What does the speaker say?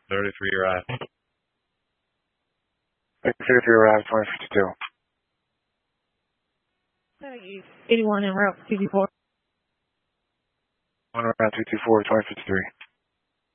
33 arrive. 33 arrive, 2052. 81 en route, 224. On around 224, 2053.